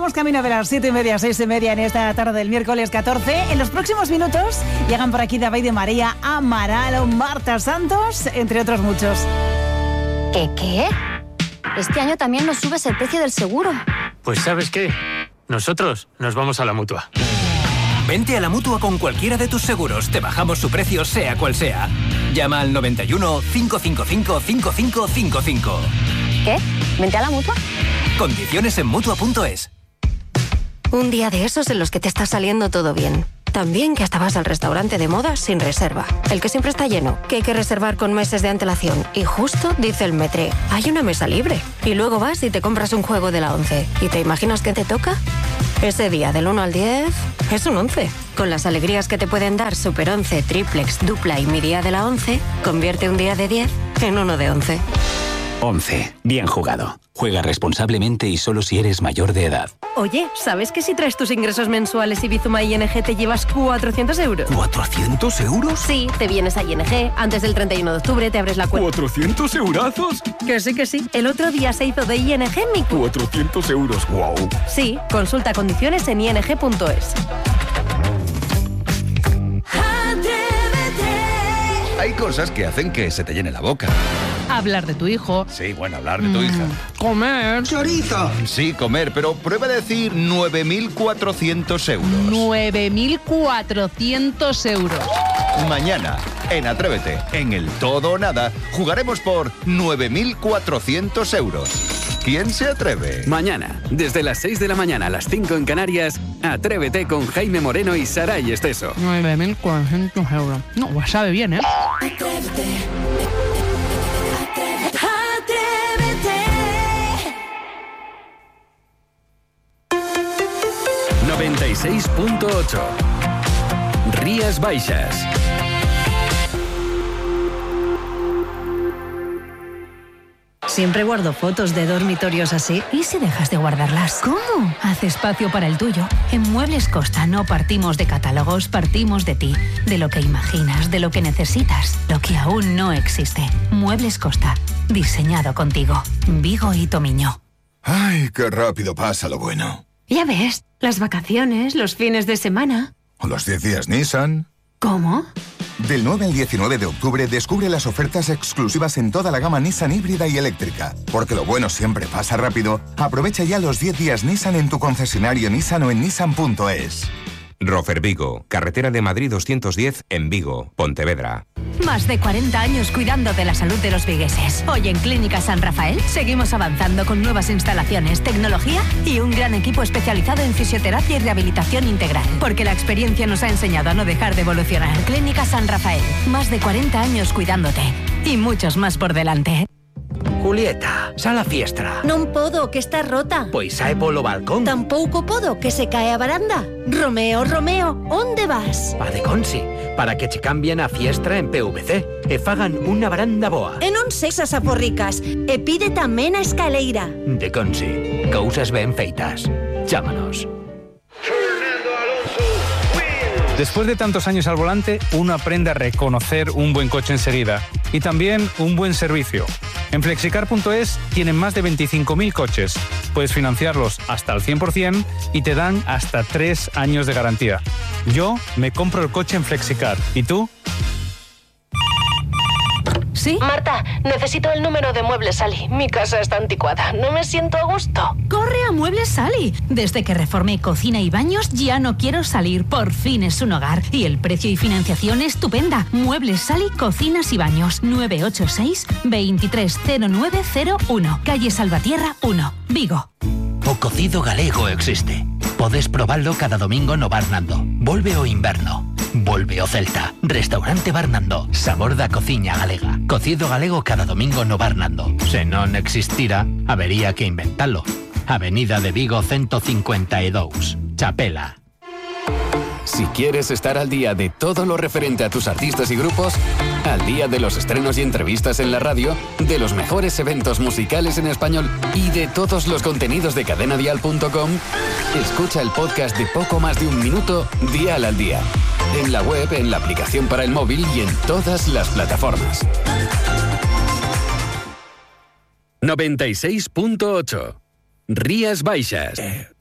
Vamos camino de las 7:30, 6:30 en esta tarde del miércoles 14. En los próximos minutos llegan por aquí David de María, Amaral, Marta Santos, entre otros muchos. ¿Qué? Este año también nos subes el precio del seguro. Pues ¿sabes qué? Nosotros nos vamos a la Mutua. Vente a la Mutua con cualquiera de tus seguros. Te bajamos su precio sea cual sea. Llama al 91 555 5555. ¿Qué? ¿Vente a la Mutua? Condiciones en Mutua.es. Un día de esos en los que te está saliendo todo bien. También que hasta vas al restaurante de moda sin reserva. El que siempre está lleno, que hay que reservar con meses de antelación. Y justo dice el Metre, hay una mesa libre. Y luego vas y te compras un juego de la 11. ¿Y te imaginas qué te toca? Ese día del 1 al 10 es un 11. Con las alegrías que te pueden dar Super 11, Triplex, Dupla y Mi Día de la 11, convierte un día de 10 en uno de 11. 11. Bien jugado. Juega responsablemente y solo si eres mayor de edad. Oye, ¿sabes que si traes tus ingresos mensuales y Bizuma ING te llevas 400 euros? ¿400 euros? Sí, te vienes a ING, antes del 31 de octubre te abres la cuenta. ¿400 eurazos? Que sí. El otro día se hizo de ING mi cuenta. 400 euros, wow. Sí, consulta condiciones en ing.es. Hay cosas que hacen que se te llene la boca. Hablar de tu hijo. Sí, bueno, hablar de tu hija. Comer. ¡Chorizo! Sí, comer, pero prueba a decir 9.400 euros. 9.400 euros. Mañana, en Atrévete, en el Todo o Nada, jugaremos por 9.400 euros. ¿Quién se atreve? Mañana, desde las 6 de la mañana a las 5 en Canarias, Atrévete con Jaime Moreno y Saray Esteso. 9.400 euros. No, pues sabe bien, ¿eh? Atrévete. 96.8 Rías Baixas. Siempre guardo fotos de dormitorios así. ¿Y si dejas de guardarlas? ¿Cómo? Haz espacio para el tuyo. En Muebles Costa no partimos de catálogos, partimos de ti, de lo que imaginas, de lo que necesitas, lo que aún no existe. Muebles Costa, diseñado contigo. Vigo y Tomiño. Ay, qué rápido pasa lo bueno. Ya ves, las vacaciones, los fines de semana. O los 10 días Nissan. ¿Cómo? Del 9 al 19 de octubre descubre las ofertas exclusivas en toda la gama Nissan híbrida y eléctrica. Porque lo bueno siempre pasa rápido. Aprovecha ya los 10 días Nissan en tu concesionario Nissan o en nissan.es. Rofer Vigo, carretera de Madrid 210 en Vigo, Pontevedra. Más de 40 años cuidando de la salud de los vigueses. Hoy en Clínica San Rafael seguimos avanzando con nuevas instalaciones, tecnología y un gran equipo especializado en fisioterapia y rehabilitación integral. Porque la experiencia nos ha enseñado a no dejar de evolucionar. Clínica San Rafael, más de 40 años cuidándote. Y muchos más por delante. Julieta, sal a fiestra. Non podo, que está rota. Pois sae polo balcón. Tampouco podo, que se cae a varanda. Romeo, onde vas? Pa de Consi, para que che cambien a fiestra en PVC e fagan unha varanda boa. E non sexas aporricas, e pide tamén a escaleira. De Consi, cousas ben feitas. Chámanos. Después de tantos años al volante, uno aprende a reconocer un buen coche enseguida y también un buen servicio. En Flexicar.es tienen más de 25.000 coches. Puedes financiarlos hasta el 100% y te dan hasta 3 años de garantía. Yo me compro el coche en Flexicar. ¿Y tú? ¿Sí? Marta, necesito el número de Muebles Sally. Mi casa está anticuada. No me siento a gusto. ¡Corre a Muebles Sally! Desde que reformé cocina y baños ya no quiero salir. Por fin es un hogar. Y el precio y financiación estupenda. Muebles Sally, cocinas y baños. 986 230901. Calle Salvatierra 1, Vigo. O cocido galego existe. Podes probalo cada domingo no Bar Nando. Volve o inverno. Volve o Celta. Restaurante Bar Nando. Sabor da cociña galega. Cocido galego cada domingo no Bar Nando. Se non existira, habería que inventalo. Avenida de Vigo 152. Chapela. Si quieres estar al día de todo lo referente a tus artistas y grupos, al día de los estrenos y entrevistas en la radio, de los mejores eventos musicales en español y de todos los contenidos de cadenadial.com, escucha el podcast de Poco Más de un Minuto, Dial al Día. En la web, en la aplicación para el móvil y en todas las plataformas. 96.8 Rías Baixas.